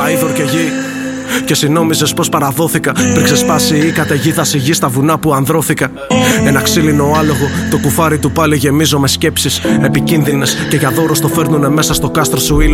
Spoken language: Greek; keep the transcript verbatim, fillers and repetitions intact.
Αΐδωρ και γη. Και εσύ νόμιζες πως παραδόθηκα πριν ξεσπάσει η καταιγίδα στη γη στα βουνά που ανδρώθηκα. Ένα ξύλινο άλογο, το κουφάρι του πάλι γεμίζω με σκέψεις επικίνδυνες. Και για δώρο στο φέρνουνε μέσα στο κάστρο σου ήλιο.